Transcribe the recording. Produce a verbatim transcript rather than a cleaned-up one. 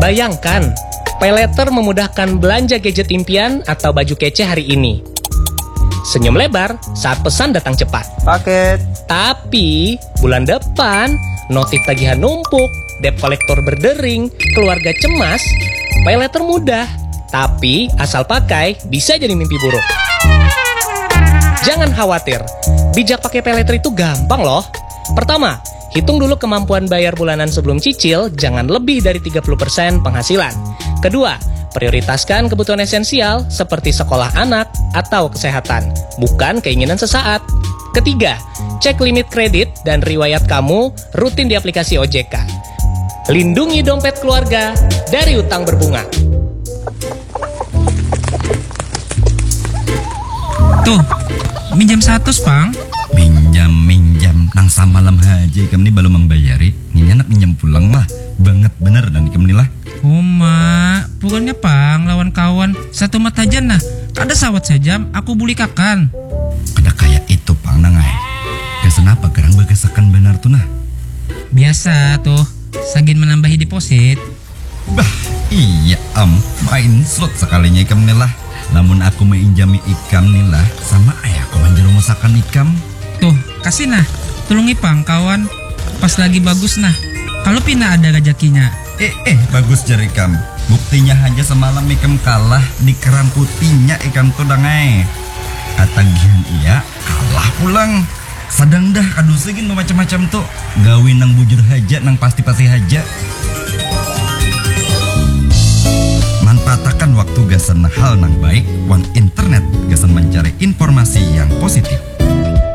Bayangkan, Paylater memudahkan belanja gadget impian atau baju kece hari ini. Senyum lebar saat pesan datang cepat. Paket. Tapi, bulan depan, notif tagihan numpuk, debt kolektor berdering, keluarga cemas. Paylater mudah, tapi asal pakai bisa jadi mimpi buruk. Jangan khawatir, bijak pakai Paylater itu gampang loh. Pertama, hitung dulu kemampuan bayar bulanan sebelum cicil, jangan lebih dari tiga puluh persen penghasilan. Kedua, prioritaskan kebutuhan esensial seperti sekolah anak atau kesehatan, bukan keinginan sesaat. Ketiga, cek limit kredit dan riwayat kamu rutin di aplikasi O J K. Lindungi dompet keluarga dari utang berbunga. Tuh, minjam satu, Pang. Minjam, minjam. Nang samalam haji ikam ni baru membayari. Ini anak minjam pulang lah. Banget bener dan ikam ni lah. Oh, mak. Bukannya, Pang, lawan kawan. Satu mata aja nah. Kada sawat sejam, aku buli kakan. Kada kayak itu, Pang, nangai. Kesan apa kerang bagasakan benar tuh nah? Biasa tuh. Sagin menambahi deposit. Bah, iya am. Main slot sekalinya ikam ni lah. Namun aku menginjami ikam ni lah. Sama ayahku menjerumusakan ikam. Tuh, kasih nah. Tolong Pang, kawan. Pas lagi bagus nah. Kalau pina ada rezekinya. Eh, eh, bagus jari ikam. Buktinya hanya semalam ikam kalah di keran putihnya ikam tuh dangai. Katagihan iya, kalah pulang. Sadang dah aduh segin macam-macam tuh. Gawin nang bujur haja, nang pasti-pasti haja. Manfaatkan waktu gasan hal nang baik, wan internet gasan mencari informasi yang positif.